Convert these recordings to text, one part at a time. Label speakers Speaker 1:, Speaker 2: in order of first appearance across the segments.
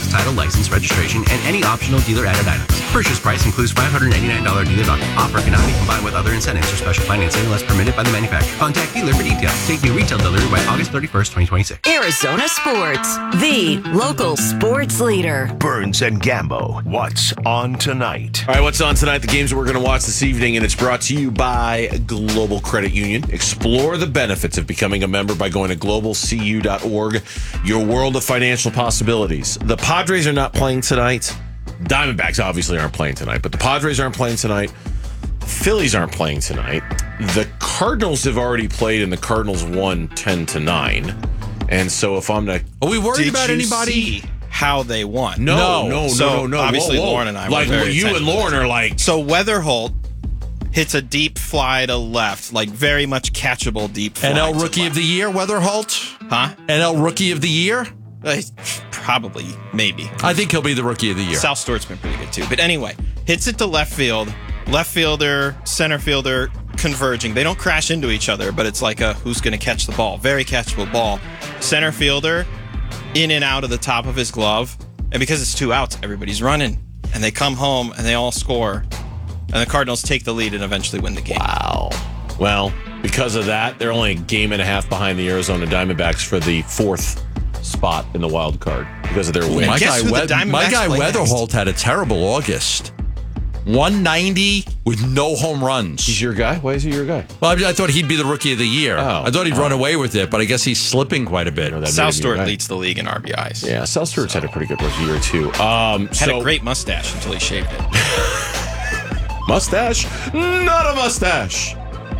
Speaker 1: title, license, registration, and any optional dealer-added items. Purchase price includes $589 dealer offer cannot be combined with other incentives or special financing unless permitted by the manufacturer. Contact dealer for details. Take new retail delivery by August 31st, 2026.
Speaker 2: Arizona Sports, the local sports leader.
Speaker 3: Burns and Gambo, what's on tonight?
Speaker 4: All right, what's on tonight? The games that we're going to watch this evening, and it's brought to you by Global Credit Union. Explore the benefits of becoming a member by going to globalcu.org. Your world of financial possibilities. The Padres are not playing tonight. Diamondbacks obviously aren't playing tonight, but the Padres aren't playing tonight. The Phillies aren't playing tonight. The Cardinals have already played, and the Cardinals won 10-9. And so if I'm not...
Speaker 5: Are we worried about anybody?
Speaker 6: How they won?
Speaker 4: No.
Speaker 6: Obviously,
Speaker 4: Whoa.
Speaker 6: Lauren and I
Speaker 4: like
Speaker 6: were very
Speaker 4: you and Lauren are like...
Speaker 6: So Weatherholt hits a deep fly to left, like very much catchable deep fly.
Speaker 5: NL Rookie of the Year, Weatherholt?
Speaker 6: Huh?
Speaker 5: NL Rookie of the Year?
Speaker 6: Probably, maybe.
Speaker 5: I think he'll be the Rookie of the Year.
Speaker 6: South Stewart's been pretty good too. But anyway, hits it to left field. Left fielder, center fielder converging. They don't crash into each other, but it's like a who's going to catch the ball. Very catchable ball. Center fielder in and out of the top of his glove. And because it's 2 outs, everybody's running. And they come home and they all score. And the Cardinals take the lead and eventually win the game.
Speaker 4: Wow. Well, because of that, they're only a game and a half behind the Arizona Diamondbacks for the 4th spot in the wild card because of their win.
Speaker 5: My
Speaker 6: guess
Speaker 5: guy,
Speaker 6: who the Diamondbacks play
Speaker 5: Weatherholt had a terrible August. 190 with no home runs.
Speaker 4: He's your guy? Why is he your guy?
Speaker 5: Well, I thought he'd be the Rookie of the Year. I thought he'd run away with it, but I guess he's slipping quite a bit.
Speaker 6: South Stewart leads the league in RBIs.
Speaker 4: Yeah, South Stewart's had a pretty good rookie year, too.
Speaker 6: Had a great mustache until he shaved it.
Speaker 4: Mustache? Not a mustache.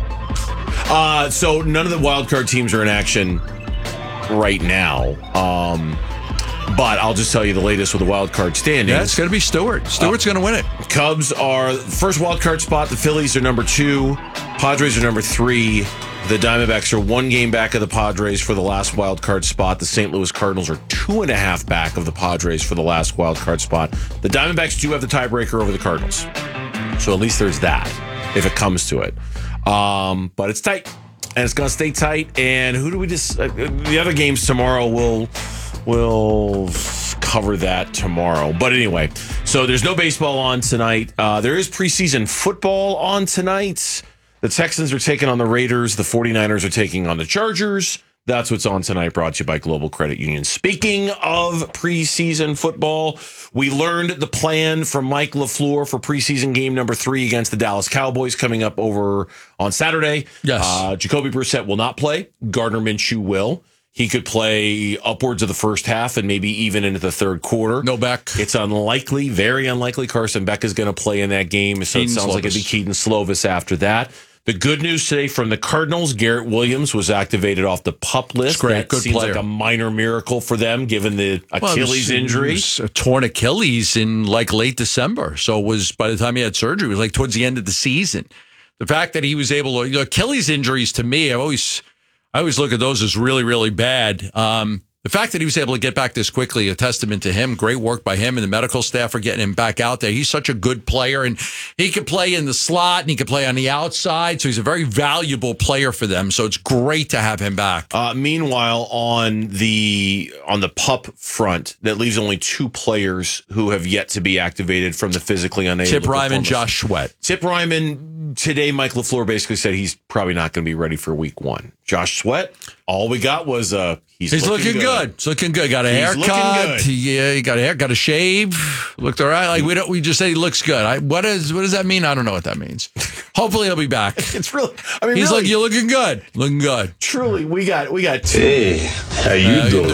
Speaker 4: So none of the wild card teams are in action right now. But I'll just tell you the latest with the wild card standings.
Speaker 5: Yeah, it's going to be Stewart. Stewart's going to win it.
Speaker 4: Cubs are first wild card spot. The Phillies are number 2. Padres are number 3. The Diamondbacks are 1 game back of the Padres for the last wild card spot. The St. Louis Cardinals are 2.5 back of the Padres for the last wild card spot. The Diamondbacks do have the tiebreaker over the Cardinals. So at least there's that if it comes to it. But it's tight. And it's going to stay tight. And who do we just... the other games tomorrow We'll cover that tomorrow. But anyway, so there's no baseball on tonight. There is preseason football on tonight. The Texans are taking on the Raiders. The 49ers are taking on the Chargers. That's what's on tonight, brought to you by Global Credit Union. Speaking of preseason football, we learned the plan from Mike LaFleur for preseason game number 3 against the Dallas Cowboys coming up over on Saturday.
Speaker 5: Yes.
Speaker 4: Jacoby Brissett will not play. Gardner Minshew will. He could play upwards of the first half and maybe even into the third quarter.
Speaker 5: No Beck.
Speaker 4: It's unlikely, very unlikely Carson Beck is going to play in that game. So it sounds like it'd be Keaton Slovis after that. The good news today from the Cardinals, Garrett Williams was activated off the PUP list.
Speaker 5: Great,
Speaker 4: that
Speaker 5: good
Speaker 4: seems
Speaker 5: player.
Speaker 4: like a minor miracle for them given the Achilles injury.
Speaker 5: It was a torn Achilles in like late December. So it was, by the time he had surgery, it was like towards the end of the season. The fact that he was able to, Achilles injuries to me, I always look at those as really, really bad. The fact that he was able to get back this quickly, a testament to him. Great work by him and the medical staff for getting him back out there. He's such a good player, and he can play in the slot, and he can play on the outside, so he's a very valuable player for them. So it's great to have him back.
Speaker 4: Meanwhile, on the PUP front, that leaves only 2 players who have yet to be activated from the physically unable.
Speaker 5: Tip Ryman, Josh Sweat.
Speaker 4: Tip Ryman, today Mike LaFleur basically said he's probably not going to be ready for week 1. Josh Sweat, all we got was he's looking good.
Speaker 5: He's looking good. Got a haircut. Yeah, he got a hair. Got a shave. Looked all right. Like we just said he looks good. What does that mean? I don't know what that means. Hopefully he'll be back.
Speaker 4: It's really.
Speaker 5: He's like, you're looking good. Looking good.
Speaker 4: Truly, we got 2.
Speaker 7: Hey, how you doing?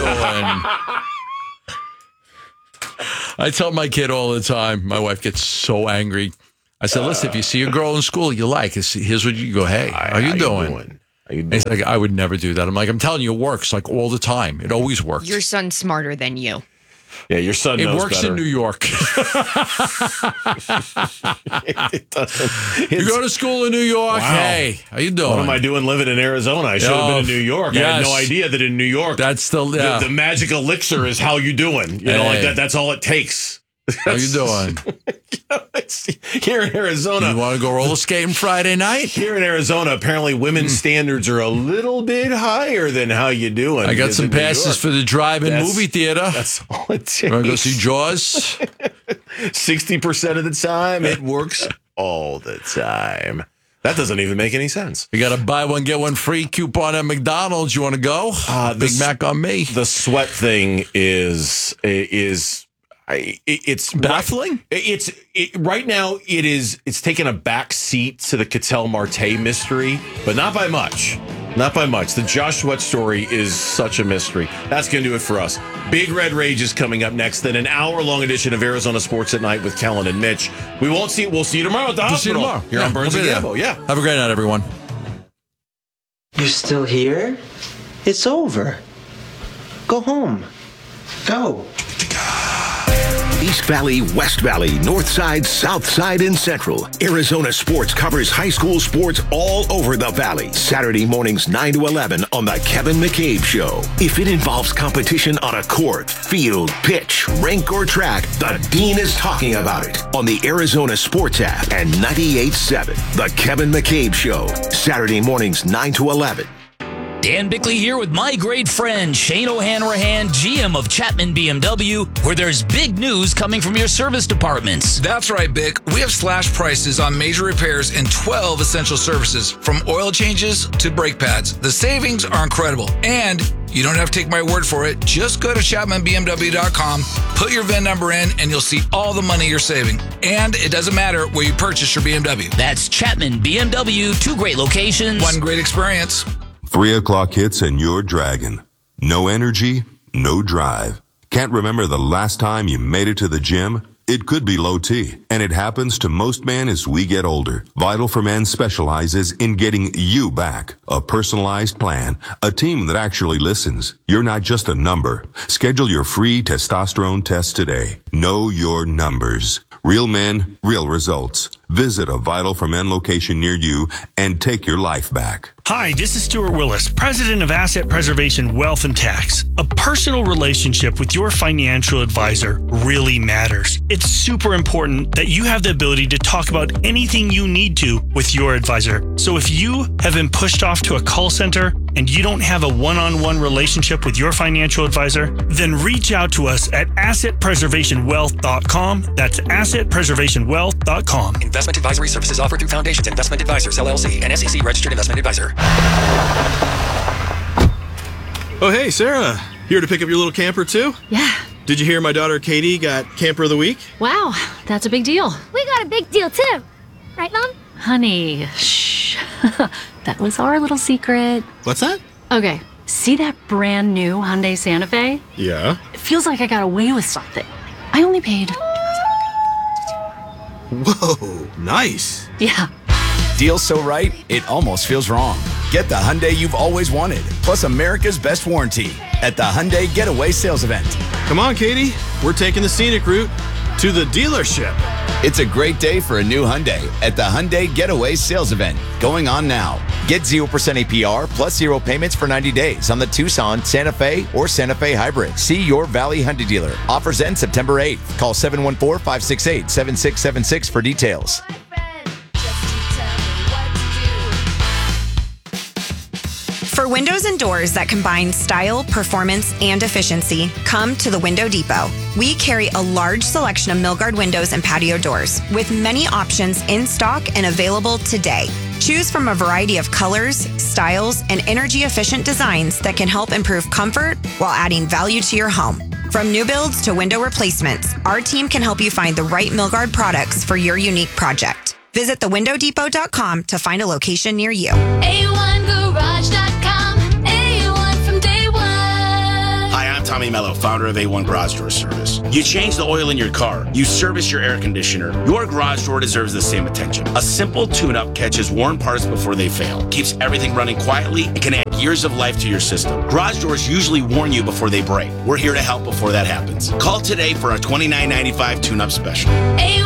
Speaker 5: I tell my kid all the time. My wife gets so angry. I said, listen, if you see a girl in school you like, here's what you go. Hey, how you doing? He's like, I would never do that. I'm like, I'm telling you, it works like all the time. It always works.
Speaker 8: Your son's smarter than you.
Speaker 4: Yeah, your son knows
Speaker 5: It works
Speaker 4: better.
Speaker 5: in New York.
Speaker 4: It doesn't.
Speaker 5: You go to school in New York.
Speaker 4: Wow.
Speaker 5: Hey, how you doing?
Speaker 4: What am I doing living in Arizona? I should have been in New York. I had no idea that in New York,
Speaker 5: that's still the
Speaker 4: magic elixir is how you doing. You know, like that. That's all it takes.
Speaker 5: How you doing?
Speaker 4: Here in Arizona.
Speaker 5: You want to go roller skating Friday night?
Speaker 4: Here in Arizona, apparently women's standards are a little bit higher than how you doing.
Speaker 5: I got some passes for the drive-in movie theater.
Speaker 4: That's all it takes.
Speaker 5: Want to go see Jaws?
Speaker 4: 60% of the time, it works all the time. That doesn't even make any sense.
Speaker 5: We got a buy one, get one free coupon at McDonald's. You want to go? Big Mac on me.
Speaker 4: The sweat thing is it's
Speaker 5: baffling.
Speaker 4: Right now. It's taken a back seat to the Ketel Marte mystery, but not by much. Not by much. The Josh Sweat story is such a mystery. That's going to do it for us. Big Red Rage is coming up next. Then an hour-long edition of Arizona Sports at Night with Kellen and Mitch. We'll see you tomorrow at the hospital.
Speaker 5: See you tomorrow.
Speaker 4: Here on Burns and Gambo. Yeah.
Speaker 5: Have a great night, everyone.
Speaker 8: You're still here? It's over. Go home. Go.
Speaker 3: East Valley, West Valley, North Side, South Side, and Central. Arizona Sports covers high school sports all over the Valley. Saturday mornings 9 to 11 on The Kevin McCabe Show. If it involves competition on a court, field, pitch, rink, or track, the Dean is talking about it on the Arizona Sports app and 98.7. The Kevin McCabe Show. Saturday mornings 9 to 11.
Speaker 9: Dan Bickley here with my great friend Shane O'Hanrahan, GM of Chapman BMW, where there's big news coming from your service departments.
Speaker 10: That's right, Bick. We have slash prices on major repairs and 12 essential services, from oil changes to brake pads. The savings are incredible, and you don't have to take my word for it. Just go to ChapmanBMW.com, put your VIN number in, and you'll see all the money you're saving. And it doesn't matter where you purchase your BMW.
Speaker 9: That's Chapman BMW, 2 great locations.
Speaker 10: One great experience.
Speaker 11: 3 o'clock hits and you're dragging. No energy, no drive. Can't remember the last time you made it to the gym? It could be low T, and it happens to most men as we get older. Vital for Men specializes in getting you back. A personalized plan, a team that actually listens. You're not just a number. Schedule your free testosterone test today. Know your numbers. Real men, real results. Visit a Vital for Men location near you and take your life back.
Speaker 12: Hi, this is Stuart Willis, President of Asset Preservation Wealth and Tax. A personal relationship with your financial advisor really matters. It's super important that you have the ability to talk about anything you need to with your advisor. So if you have been pushed off to a call center and you don't have a one-on-one relationship with your financial advisor, then reach out to us at assetpreservationwealth.com. That's assetpreservationwealth.com.
Speaker 13: Investment advisory services offered through Foundations Investment Advisors, LLC, an SEC registered investment advisor.
Speaker 6: Oh, hey, Sarah. Here to pick up your little camper, too?
Speaker 14: Yeah.
Speaker 6: Did you hear my daughter Katie got Camper of the Week?
Speaker 14: Wow, that's a big deal.
Speaker 15: We got a big deal, too. Right, Mom?
Speaker 14: Honey, shh. That was our little secret.
Speaker 6: What's that?
Speaker 14: Okay, see that brand new Hyundai Santa Fe?
Speaker 6: Yeah.
Speaker 14: It feels like I got away with something. I only paid...
Speaker 6: Whoa, nice.
Speaker 14: Yeah.
Speaker 16: Deal so right, it almost feels wrong. Get the Hyundai you've always wanted, plus America's best warranty at the Hyundai Getaway Sales Event.
Speaker 6: Come on, Katie. We're taking the scenic route to the dealership.
Speaker 16: It's a great day for a new Hyundai at the Hyundai Getaway Sales Event, going on now. Get 0% APR plus 0 payments for 90 days on the Tucson, Santa Fe, or Santa Fe Hybrid. See your Valley Hyundai dealer. Offers end September 8th. Call 714-568-7676 for details.
Speaker 17: For windows and doors that combine style, performance, and efficiency, come to the Window Depot. We carry a large selection of Milgard windows and patio doors, with many options in stock and available today. Choose from a variety of colors, styles, and energy-efficient designs that can help improve comfort while adding value to your home. From new builds to window replacements, our team can help you find the right Milgard products for your unique project. Visit thewindowdepot.com to find a location near you.
Speaker 15: A1Garage.com. A1 from day one.
Speaker 18: Hi, I'm Tommy Mello, founder of A1 Garage Door Service. You change the oil in your car. You service your air conditioner. Your garage door deserves the same attention. A simple tune-up catches worn parts before they fail, keeps everything running quietly, and can add years of life to your system. Garage doors usually warn you before they break. We're here to help before that happens. Call today for a $29.95 tune-up special.
Speaker 15: A1